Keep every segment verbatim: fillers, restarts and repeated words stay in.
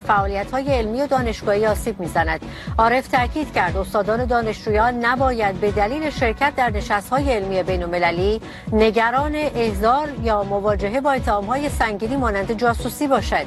فعالیت‌های علمی و دانشگاهی آسیب می‌زند. عارف تاکید کرد استادان و دانشجویان نباید به دلیل شرکت در نشست‌های علمی بین‌المللی نگران احضار یا مواجهه با اتهام‌های سنگینی مانند جاسوسی باشد.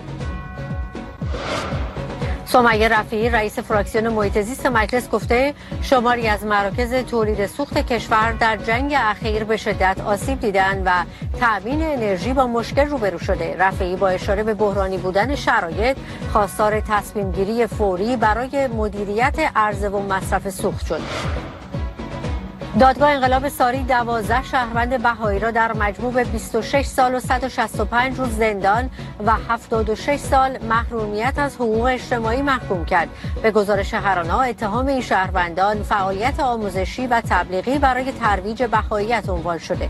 سمیه رفیعی رئیس فراکسیون محیط زیست مجلس گفته شماری از مراکز تولید سوخت کشور در جنگ اخیر به شدت آسیب دیدند و تأمین انرژی با مشکل روبرو شده. رفیعی با اشاره به بحرانی بودن شرایط خواستار تصمیم گیری فوری برای مدیریت عرضه و مصرف سوخت شد. دادگاه انقلاب ساری دوازده شهروند بهایی را در مجموع به بیست و شش سال و صد و شصت و پنج روز زندان و هفتاد و شش سال محرومیت از حقوق اجتماعی محکوم کرد. به گزارش هرانا اتهام این شهروندان فعالیت آموزشی و تبلیغی برای ترویج بهاییت عنوان شده.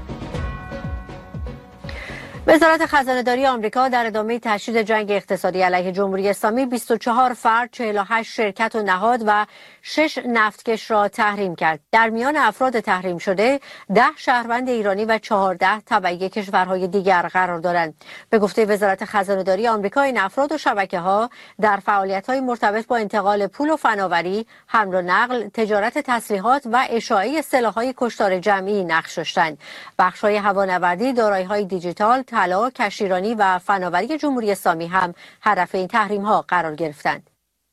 وزارت خزانه‌داری آمریکا در ادامه تشدید جنگ اقتصادی علیه جمهوری اسلامی بیست و چهار فرد، چهل و هشت شرکت و نهاد و شش نفتکش را تحریم کرد. در میان افراد تحریم شده ده شهروند ایرانی و چهارده تبعی کشورهای دیگر قرار دارند. به گفته وزارت خزانه‌داری آمریکا این افراد و شبکه‌ها در فعالیت‌های مرتبط با انتقال پول و فناوری، حمل و نقل، تجارت تسلیحات و اشاعه سلاح‌های کشتار جمعی نقش داشتند. بخش‌های هوانوردی، دارایی‌های دیجیتال، طلا، کشتیرانی و فناوری جمهوری اسلامی هم هدف این تحریم‌ها قرار گرفتند.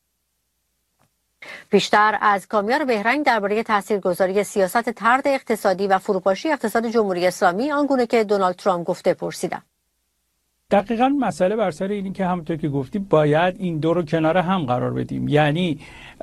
بیشتر از کامیار بهرنگ درباره تاثیرگذاری سیاست طرد اقتصادی و فروپاشی اقتصاد جمهوری اسلامی آنگونه که دونالد ترامپ گفته پرسیدم. دقیقاً مسئله بر سر اینه که همونطور که گفتی باید این دو رو کنار هم قرار بدیم، یعنی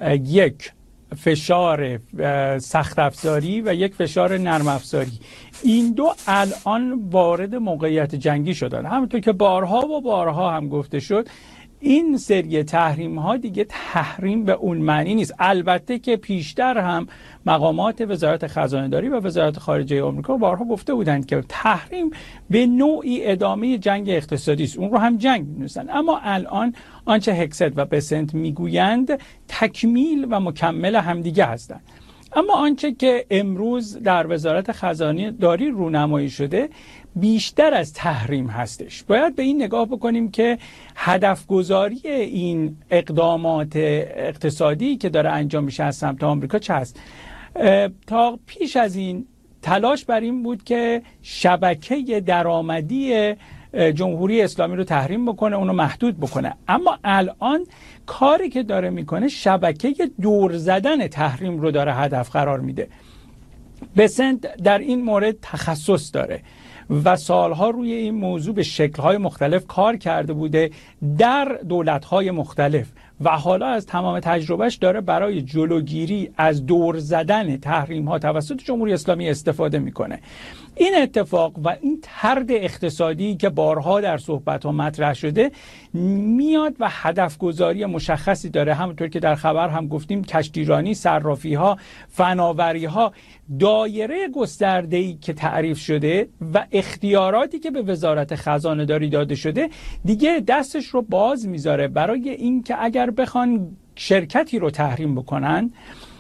یک فشار سخت افزاری و یک فشار نرم افزاری. این دو الان وارد موقعیت جنگی شدن. همونطور که بارها و بارها هم گفته شد این سری تحریم ها دیگه تحریم به اون معنی نیست. البته که پیشتر هم مقامات وزارت خزانه‌داری و وزارت خارجه آمریکا بارها گفته بودند که تحریم به نوعی ادامه جنگ اقتصادی است، اون رو هم جنگ می‌دونن. اما الان آنچه هکست و بسنت میگویند تکمیل و مکمل همدیگه هستند. اما آنچه که امروز در وزارت خزانه‌داری رونمایی شده بیشتر از تحریم هستش. باید به این نگاه بکنیم که هدف گذاری این اقدامات اقتصادی که داره انجام میشه از سمت آمریکا چه هست؟ تا پیش از این تلاش بر این بود که شبکه درآمدی جمهوری اسلامی رو تحریم بکنه، اونو محدود بکنه. اما الان کاری که داره میکنه شبکه دور زدن تحریم رو داره هدف قرار میده. بسنت در این مورد تخصص داره و سالها روی این موضوع به شکل‌های مختلف کار کرده بوده در دولت‌های مختلف و حالا از تمام تجربهش داره برای جلوگیری از دور زدن تحریم‌ها توسط جمهوری اسلامی استفاده میکنه. این اتفاق و این طرد اقتصادی که بارها در صحبت‌ها مطرح شده میاد و هدف گذاری مشخصی داره. همونطور که در خبر هم گفتیم کشتیرانی، صرافی‌ها، فناوری‌ها، دایره گسترده‌ای که تعریف شده و اختیاراتی که به وزارت خزانه‌داری داده شده دیگه دستش رو باز میذاره برای اینکه اگر بخوان شرکتی رو تحریم بکنن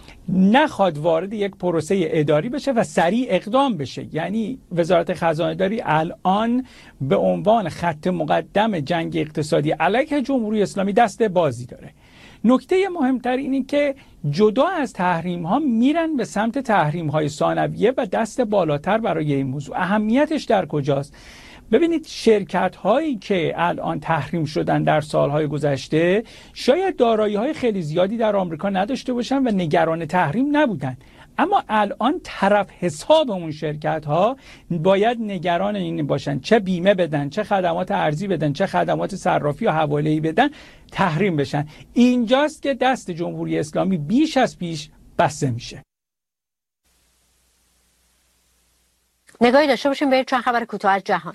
نخواد وارد یک پروسه اداری بشه و سریع اقدام بشه. یعنی وزارت خزانه‌داری الان به عنوان خط مقدم جنگ اقتصادی علیه جمهوری اسلامی دست بازی داره. نکته مهمتر اینه که جدا از تحریم ها میرن به سمت تحریم های ثانویه و دست بالاتر برای این موضوع. اهمیتش در کجاست؟ ببینید شرکت هایی که الان تحریم شدن در سالهای گذشته شاید دارایی های خیلی زیادی در آمریکا نداشته باشن و نگران تحریم نبودن، اما الان طرف حساب اون شرکت ها باید نگران این باشن چه بیمه بدن، چه خدمات ارزی بدن، چه خدمات صرافی و حواله‌ای بدن تحریم بشن. اینجاست که دست جمهوری اسلامی بیش از پیش بسته میشه. نگاهی داشته باشیم به چند خبر کوتاه از جهان.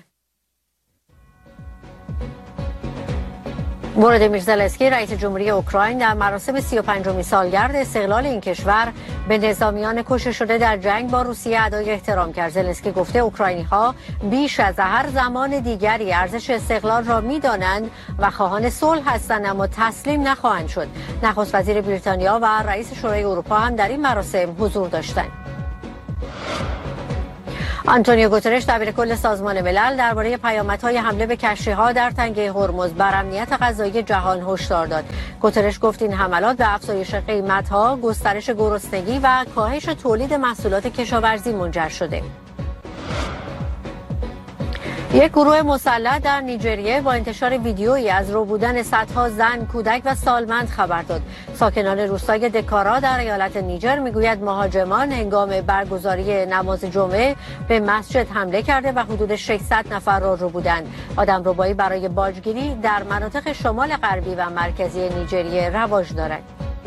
ولادیمیر زلنسکی رئیس جمهوری اوکراین در مراسم سی و پنجمین سالگرد استقلال این کشور به نظامیان کشته شده در جنگ با روسیه ادای احترام کرد. زلنسکی گفته اوکراینی‌ها بیش از هر زمان دیگری ارزش استقلال را می‌دانند و خواهان صلح هستند اما تسلیم نخواهند شد. نخست وزیر بریتانیا و رئیس شورای اروپا هم در این مراسم حضور داشتند. آنتونیو گوترش دبیرکل سازمان ملل درباره پیامدهای حمله به کشتی‌ها در تنگه هرمز بر امنیت غذایی جهان هشدار داد. گوترش گفت این حملات به افزایش قیمت‌ها، گسترش گرسنگی و کاهش تولید محصولات کشاورزی منجر شده. یک گروه مسلح در نیجریه با انتشار ویدیویی از ربودن صدها زن، کودک و سالمند خبر داد. ساکنان روستای دکارا در ایالت نیجر میگوید مهاجمان هنگام برگزاری نماز جمعه به مسجد حمله کرده و حدود ششصد نفر را ربودند. آدمربایی برای باجگیری در مناطق شمال غربی و مرکزی نیجریه رواج دارد.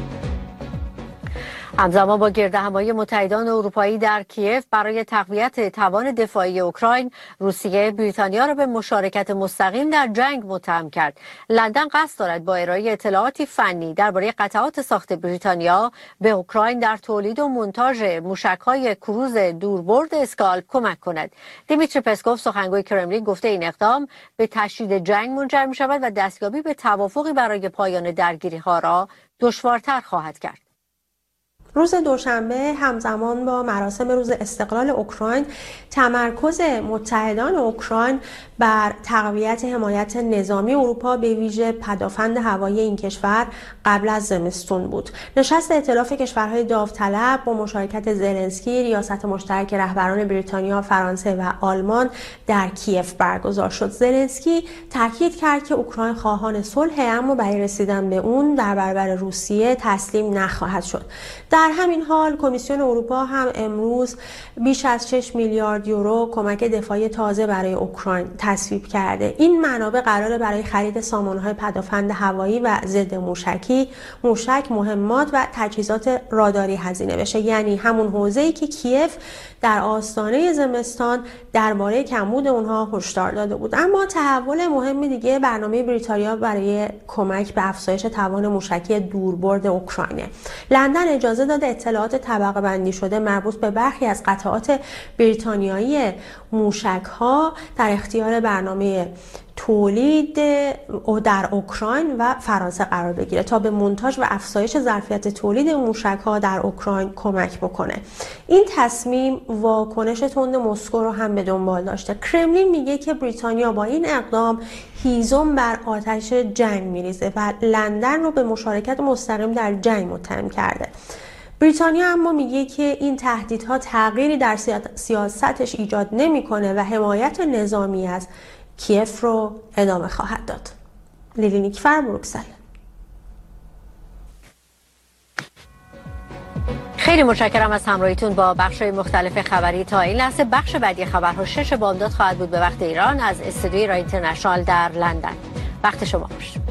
همزمان با گردهمایی متحدان اروپایی در کیف برای تقویت توان دفاعی اوکراین، روسیه بریتانیا را به مشارکت مستقیم در جنگ متهم کرد. لندن قصد دارد با ارائه اطلاعاتی فنی درباره قطعات ساخت بریتانیا به اوکراین در تولید و مونتاژ موشک‌های کروز دوربرد اسکالپ کمک کند. دیمیتری پسکوف سخنگوی کرملین گفته این اقدام به تشدید جنگ منجر می‌شود و دستیابی به توافقی برای پایان درگیری‌ها را دشوارتر خواهد کرد. روز دوشنبه همزمان با مراسم روز استقلال اوکراین، تمرکز متحدان اوکراین بر تقویت حمایت نظامی اروپا به ویژه پدافند هوایی این کشور قبل از زمستون بود. نشست ائتلاف کشورهای داوطلب با مشارکت زلنسکی، ریاست مشترک رهبران بریتانیا، فرانسه و آلمان در کیف برگزار شد. زلنسکی تاکید کرد که اوکراین خواهان صلح، اما برای رسیدن به اون در برابر روسیه تسلیم نخواهد شد. در همین حال کمیسیون اروپا هم امروز بیش از شش میلیارد یورو کمک دفاعی تازه برای اوکراین تصویب کرده. این منابع قراره برای خرید سامانه‌های پدافند هوایی و ضد موشکی، موشک، مهمات و تجهیزات راداری هزینه بشه. یعنی همون حوزه‌ای که کیف در آستانه زمستان درباره کمبود اونها هشدار داده بود. اما تحول مهم دیگه برنامه بریتانیا برای کمک به افزایش توان موشکی دوربرد اوکراینه. لندن اجازه داده اطلاعات طبقه بندی شده مربوط به برخی از قطعات بریتانیایی موشک‌ها در اختیار برنامه تولید در اوکراین و فرانسه قرار بگیره تا به مونتاژ و افزایش ظرفیت تولید موشک‌ها در اوکراین کمک بکنه. این تصمیم واکنش تند مسکو رو هم به دنبال داشته. کرملین میگه که بریتانیا با این اقدام هیزم بر آتش جنگ میریزه و لندن رو به مشارکت مستقیم در جنگ متهم کرده. بریتانیا اما میگه که این تهدیدها تغییری در سیاستش ایجاد نمیکنه و حمایت نظامی از کیف رو ادامه خواهد داد. لیلی نیکفر، بروکسل. خیلی متشکرم از همراهیتون با بخش‌های مختلف خبری. تا این لحظه بخش بعدی خبرها شش بامداد خواهد بود به وقت ایران از استودیوی رای اینترنشنال در لندن. وقت شما خوش.